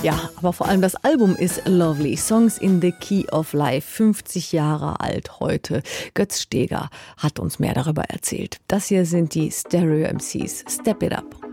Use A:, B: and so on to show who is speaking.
A: Ja, aber vor allem das Album ist lovely. Songs in the Key of Life, 50 Jahre alt heute. Götz Steger hat uns mehr darüber erzählt. Das hier sind die Stereo MCs. Step It Up.